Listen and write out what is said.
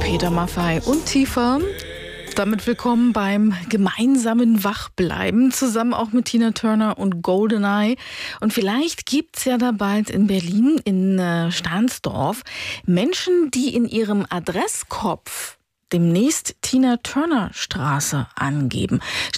Peter Maffay und Tiefer. Damit willkommen beim gemeinsamen Wachbleiben, zusammen auch mit Tina Turner und Goldeneye. Und vielleicht gibt's ja da bald in Berlin, in Stahnsdorf, Menschen, die in ihrem Adresskopf demnächst Tina Turner Straße angeben.